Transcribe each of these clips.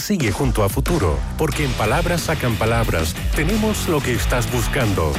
Sigue junto a Futuro, porque en Palabras Sacan Palabras tenemos lo que estás buscando.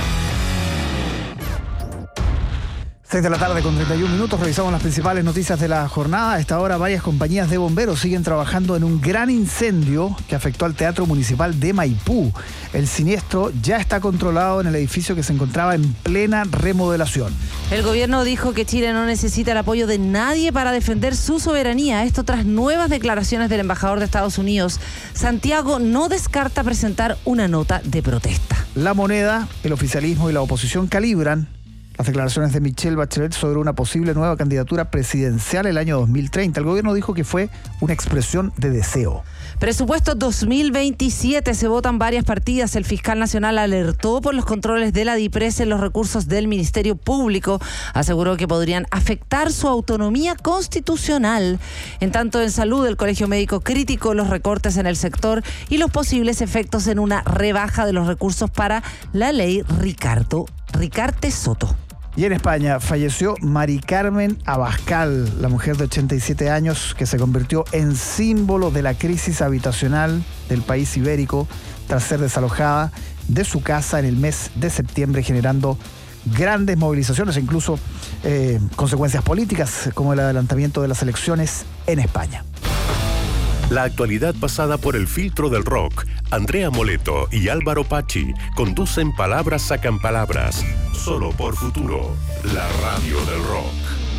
6 de la tarde con 31 minutos, revisamos las principales noticias de la jornada. A esta hora varias compañías de bomberos siguen trabajando en un gran incendio que afectó al Teatro Municipal de Maipú. El siniestro ya está controlado en el edificio que se encontraba en plena remodelación. El gobierno dijo que Chile no necesita el apoyo de nadie para defender su soberanía. Esto tras nuevas declaraciones del embajador de Estados Unidos. Santiago no descarta presentar una nota de protesta. La Moneda, el oficialismo y la oposición calibran las declaraciones de Michelle Bachelet sobre una posible nueva candidatura presidencial el año 2030. El gobierno dijo que fue una expresión de deseo. Presupuesto 2027, se votan varias partidas. El fiscal nacional alertó por los controles de la DIPRES en los recursos del Ministerio Público. Aseguró que podrían afectar su autonomía constitucional. En tanto, en salud, el Colegio Médico criticó los recortes en el sector y los posibles efectos en una rebaja de los recursos para la ley Ricarte Soto. Y en España falleció Mari Carmen Abascal, la mujer de 87 años que se convirtió en símbolo de la crisis habitacional del país ibérico tras ser desalojada de su casa en el mes de septiembre, generando grandes movilizaciones e incluso consecuencias políticas como el adelantamiento de las elecciones en España. La actualidad pasada por el filtro del rock. Andrea Moleto y Álvaro Pachi conducen Palabras Sacan Palabras. Solo por Futuro, la radio del rock.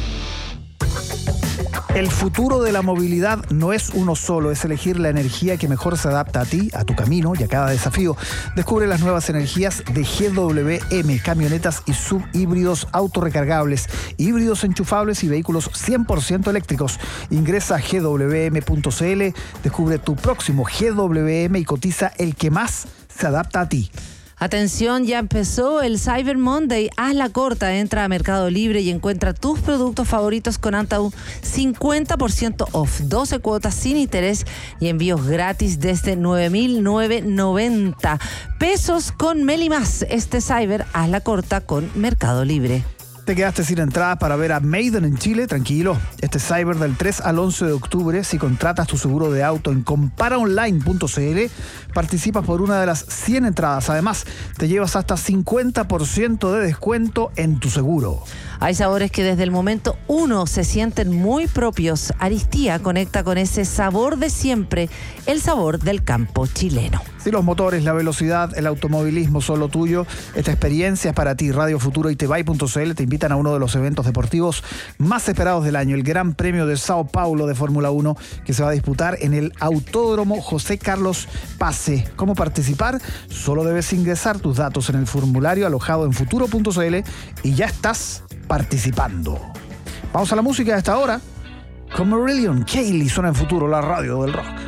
El futuro de la movilidad no es uno solo, es elegir la energía que mejor se adapta a ti, a tu camino y a cada desafío. Descubre las nuevas energías de GWM, camionetas y subhíbridos autorrecargables, híbridos enchufables y vehículos 100% eléctricos. Ingresa a gwm.cl, descubre tu próximo GWM y cotiza el que más se adapta a ti. Atención, ya empezó el Cyber Monday. Hazla corta, entra a Mercado Libre y encuentra tus productos favoritos con hasta un 50% off, 12 cuotas sin interés y envíos gratis desde 9.990 pesos con Meli Más. Este Cyber, hazla corta con Mercado Libre. ¿Te quedaste sin entradas para ver a Maiden en Chile? Tranquilo. Este Cyber del 3 al 11 de octubre, si contratas tu seguro de auto en comparaonline.cl, participas por una de las 100 entradas. Además, te llevas hasta 50% de descuento en tu seguro. Hay sabores que desde el momento 1 se sienten muy propios. Aristía conecta con ese sabor de siempre, el sabor del campo chileno. Si los motores, la velocidad, el automovilismo son lo tuyo, esta experiencia es para ti. Radio Futuro y Tebay.cl te invitan a uno de los eventos deportivos más esperados del año, el Gran Premio de Sao Paulo de Fórmula 1, que se va a disputar en el Autódromo José Carlos Pase. ¿Cómo participar? Solo debes ingresar tus datos en el formulario alojado en futuro.cl y ya estás participando. Vamos a la música de esta hora con Marillion Kaylee, suena en Futuro, la radio del rock.